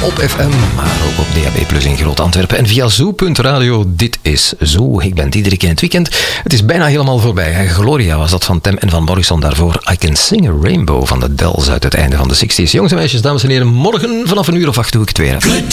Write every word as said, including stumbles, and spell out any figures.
op F M, maar ook op D A B plus in Groot-Antwerpen en via Zoo punt radio. Dit is Zoo. Ik ben Diederik in het weekend. Het is bijna helemaal voorbij. Gloria was dat van Tem en van Morrison. Daarvoor I Can Sing a Rainbow van de Dells uit het einde van de zestig's. Jongens en meisjes, dames en heren, morgen vanaf een uur of acht doe ik het weer.